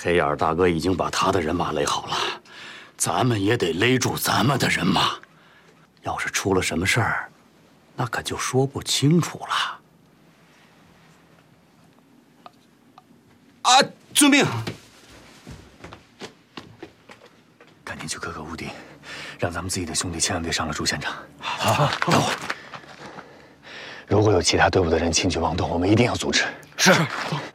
黑眼大哥已经把他的人马垒好了，咱们也得勒住咱们的人马。要是出了什么事儿，那可就说不清楚了。 啊，遵命。 赶紧去各个屋邸，让咱们自己的兄弟千万别伤了朱县长。 好，等会儿。 如果有其他队伍的人轻举妄动，我们一定要阻止。 是。 走。